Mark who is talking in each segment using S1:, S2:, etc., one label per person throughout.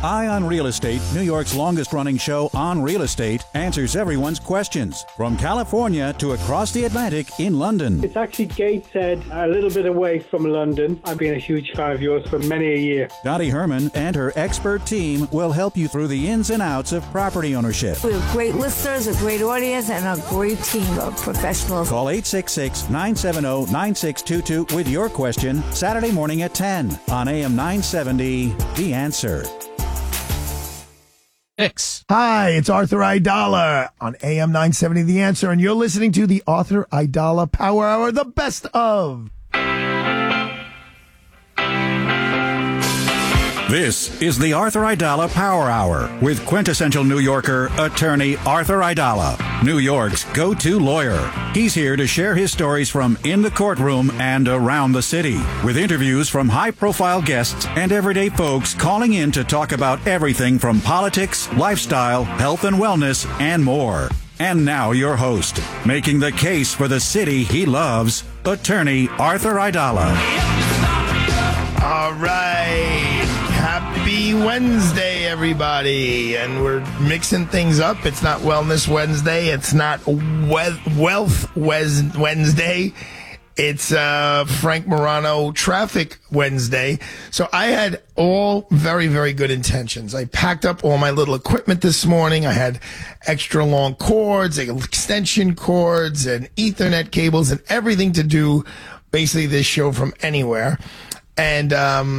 S1: Eye on Real Estate, New York's longest-running show on real estate, answers everyone's questions. From California to across the Atlantic in London.
S2: It's actually Gateshead, a little bit away from London. I've been a huge fan of yours for many a year.
S1: Dottie Herman and her expert team will help you through the ins and outs of property ownership.
S3: We have great listeners, a great audience, and a great team of professionals.
S1: Call 866-970-9622 with your question Saturday morning at 10 on AM 970, The Answer.
S4: Hi, it's Arthur Aidala on AM 970 The Answer, and you're listening to the Arthur Aidala Power Hour, the best of.
S1: This is the Arthur Aidala Power Hour with quintessential New Yorker, attorney Arthur Aidala, New York's go-to lawyer. He's here to share his stories from in the courtroom and around the city, with interviews from high-profile guests and everyday folks calling in to talk about everything from politics, lifestyle, health and wellness, and more. And now your host, making the case for the city he loves, attorney Arthur Aidala.
S4: All right. Happy Wednesday, everybody. And we're mixing things up. It's not Wellness Wednesday. It's not Wealth Wednesday. It's Frank Morano Traffic Wednesday. So I had all very, very good intentions. I packed up all my little equipment this morning. I had extra long cords, extension cords, and Ethernet cables, and everything to do basically this show from anywhere. And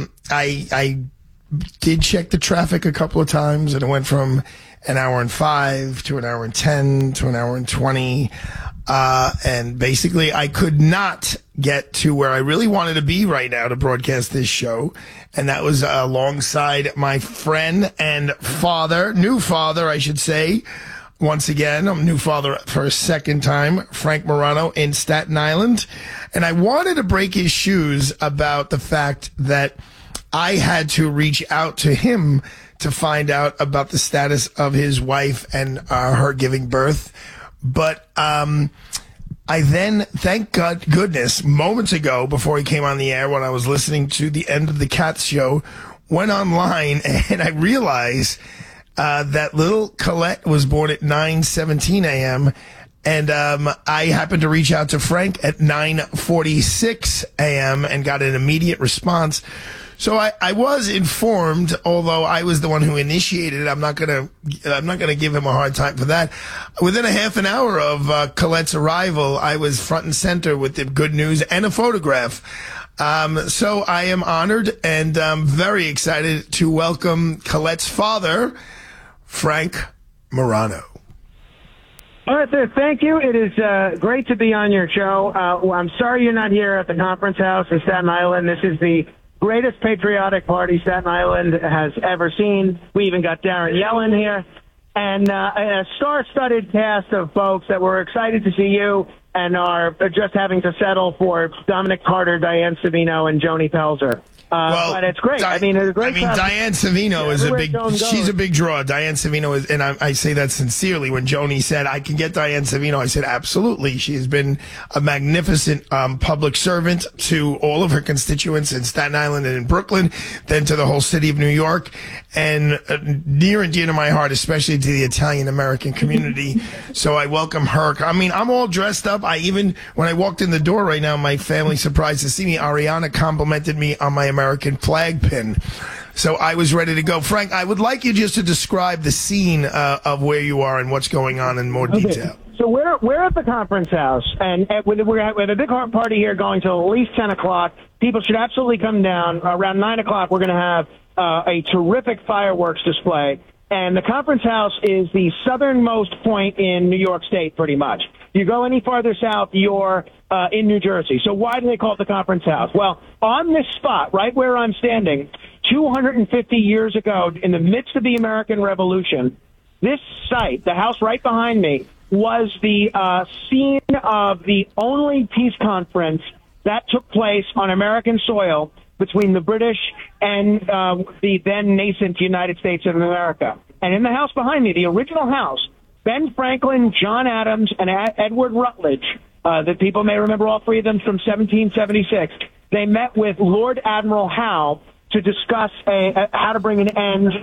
S4: I did check the traffic a couple of times, and it went from an hour and 5 to an hour and 10 to an hour and 20. And basically I could not get to where I really wanted to be right now to broadcast this show. And that was alongside my friend and father, new father, I should say. Once again, I'm a new father for a second time, Frank Morano in Staten Island. And I wanted to break his shoes about the fact that I had to reach out to him to find out about the status of his wife and her giving birth. But I then, thank goodness, moments ago before he came on the air when I was listening to the end of the Cats show, went online and I realized that little Colette was born at 9:17 a.m. And I happened to reach out to Frank at 9:46 a.m. and got an immediate response. So I was informed, although I was the one who initiated it. I'm not gonna give him a hard time for that. Within a half an hour of Colette's arrival, I was front and center with the good news and a photograph. So I am honored and very excited to welcome Colette's father, Frank Morano.
S2: Arthur, thank you. It is great to be on your show. I'm sorry you're not here at the conference house in Staten Island. This is the greatest patriotic party Staten Island has ever seen. We even got Darren Yellen here. And a star-studded cast of folks that were excited to see you and are just having to settle for Dominic Carter, Diane Savino, and Joni Pelzer. But it's great. It's a great.
S4: Diane Savino is she's a big draw. Diane Savino is, and I say that sincerely. When Joni said I can get Diane Savino, I said absolutely. She has been a magnificent public servant to all of her constituents in Staten Island and in Brooklyn, then to the whole city of New York, and near and dear to my heart, especially to the Italian American community. So I welcome her. I mean, I'm all dressed up. When I walked in the door right now, my family surprised to see me. Ariana complimented me on my American flag pin. So I was ready to go. Frank, I would like you just to describe the scene of where you are and what's going on in more detail.
S2: So we're at the conference house, and we're at a big party here going till at least 10 o'clock. People should absolutely come down. Around 9 o'clock, we're going to have a terrific fireworks display. And the conference house is the southernmost point in New York State, pretty much. You go any farther south, you're in New Jersey. So why do they call it the conference house? Well, on this spot, right where I'm standing, 250 years ago, in the midst of the American Revolution, this site, the house right behind me, was the scene of the only peace conference that took place on American soil between the British and the then nascent United States of America. And in the house behind me, the original house, Ben Franklin, John Adams, and Edward Rutledge, that people may remember all three of them from 1776, they met with Lord Admiral Howe to discuss how to bring an end